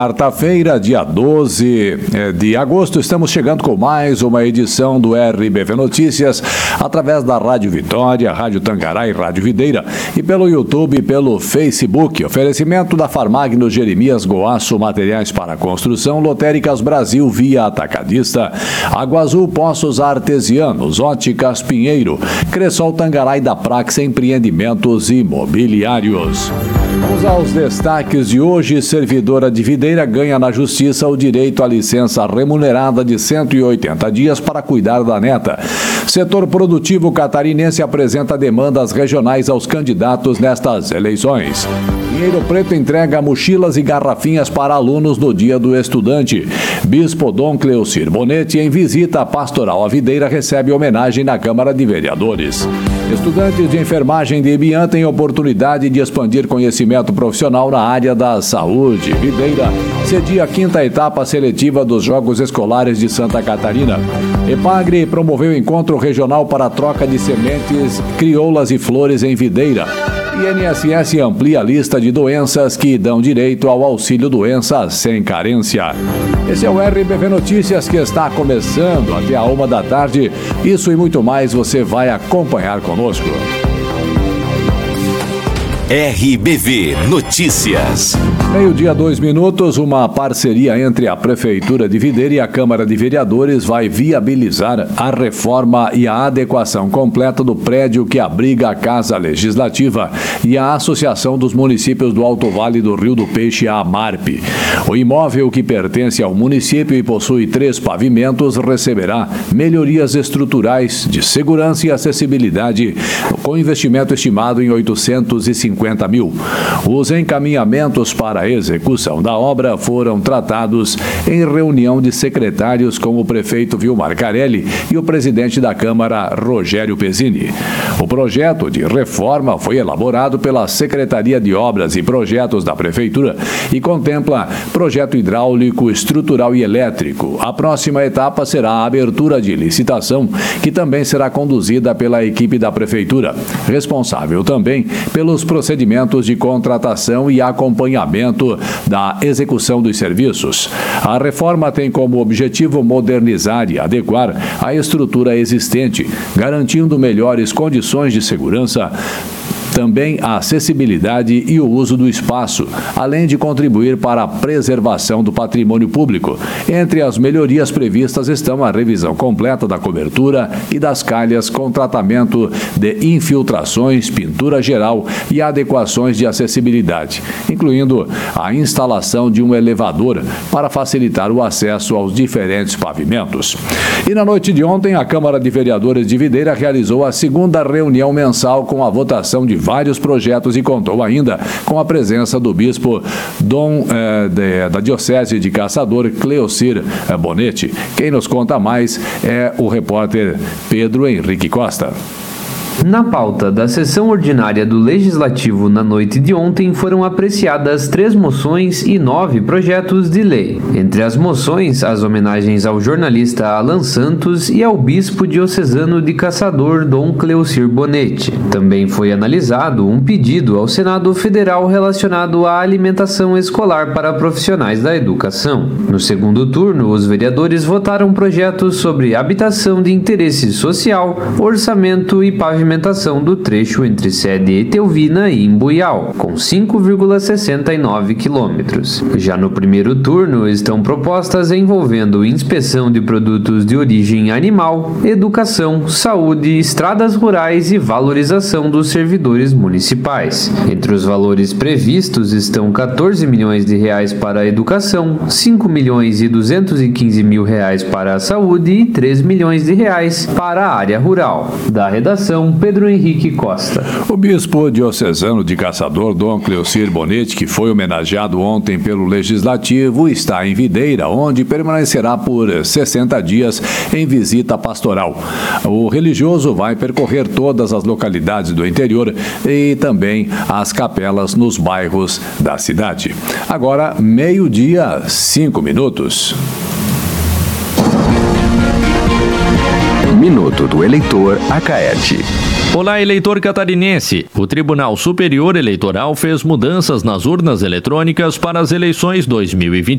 Quarta-feira, dia 12 de agosto, estamos chegando com mais uma edição do RBV Notícias, através da Rádio Vitória, Rádio Tangará e Rádio Videira, e pelo YouTube e pelo Facebook. Oferecimento da Farmagno Jeremias Goaço, materiais para construção, Lotéricas Brasil via atacadista, Água Azul Poços Artesianos, Óticas Pinheiro, Cressol Tangará e da Prax Empreendimentos Imobiliários. Vamos aos destaques de hoje. Servidora de Videira ganha na Justiça o direito à licença remunerada de 180 dias para cuidar da neta. Setor produtivo catarinense apresenta demandas regionais aos candidatos nestas eleições. Pinheiro Preto entrega mochilas e garrafinhas para alunos no Dia do Estudante. Bispo Dom Cleocir Bonetti, em visita pastoral à Videira, recebe homenagem na Câmara de Vereadores. Estudantes de enfermagem de Ibiã têm oportunidade de expandir conhecimento profissional na área da saúde. Videira cedia a 5ª etapa seletiva dos Jogos Escolares de Santa Catarina. Epagre promoveu encontro regional para a troca de sementes, crioulas e flores em Videira. INSS amplia a lista de doenças que dão direito ao auxílio-doença sem carência. Esse é o RBV Notícias, que está começando até a 1 da tarde. Isso e muito mais você vai acompanhar conosco. RBV Notícias. 12:02, uma parceria entre a Prefeitura de Videira e a Câmara de Vereadores vai viabilizar a reforma e a adequação completa do prédio que abriga a Casa Legislativa e a Associação dos Municípios do Alto Vale do Rio do Peixe, a AMARP. O imóvel, que pertence ao município e possui 3 pavimentos, receberá melhorias estruturais de segurança e acessibilidade, com investimento estimado em 850 mil. Os encaminhamentos para a execução da obra foram tratados em reunião de secretários com o prefeito Vilmar Carelli e o presidente da Câmara, Rogério Pezzini. O projeto de reforma foi elaborado pela Secretaria de Obras e Projetos da Prefeitura e contempla projeto hidráulico, estrutural e elétrico. A próxima etapa será a abertura de licitação, que também será conduzida pela equipe da Prefeitura, responsável também pelos procedimentos de contratação e acompanhamento da execução dos serviços. A reforma tem como objetivo modernizar e adequar a estrutura existente, garantindo melhores condições de segurança, também a acessibilidade e o uso do espaço, além de contribuir para a preservação do patrimônio público. Entre as melhorias previstas estão a revisão completa da cobertura e das calhas, com tratamento de infiltrações, pintura geral e adequações de acessibilidade, incluindo a instalação de um elevador para facilitar o acesso aos diferentes pavimentos. E na noite de ontem, a Câmara de Vereadores de Videira realizou a 2ª reunião mensal com a votação de vários projetos e contou ainda com a presença do bispo da Diocese de Caçador, Cleocir Bonetti. Quem nos conta mais é o repórter Pedro Henrique Costa. Na pauta da sessão ordinária do Legislativo na noite de ontem foram apreciadas 3 moções e 9 projetos de lei. Entre as moções, as homenagens ao jornalista Alan Santos e ao bispo diocesano de Caçador, Dom Cleocir Bonetti. Também foi analisado um pedido ao Senado Federal relacionado à alimentação escolar para profissionais da educação. No segundo turno, os vereadores votaram projetos sobre habitação de interesse social, orçamento e pavimentação do trecho entre sede Etelvina e Imbuial, com 5,69 quilômetros. Já no primeiro turno, estão propostas envolvendo inspeção de produtos de origem animal, educação, saúde, estradas rurais e valorização dos servidores municipais. Entre os valores previstos estão 14 milhões de reais para a educação, 5 milhões e 215 mil reais para a saúde e 3 milhões de reais para a área rural. Da redação, Pedro Henrique Costa. O bispo diocesano de Caçador, Dom Cleocir Bonetti, que foi homenageado ontem pelo Legislativo, está em Videira, onde permanecerá por 60 dias em visita pastoral. O religioso vai percorrer todas as localidades do interior e também as capelas nos bairros da cidade. Agora, 12:05. Minuto do Eleitor Acaerte. Olá, eleitor catarinense. O Tribunal Superior Eleitoral fez mudanças nas urnas eletrônicas para as eleições 2022.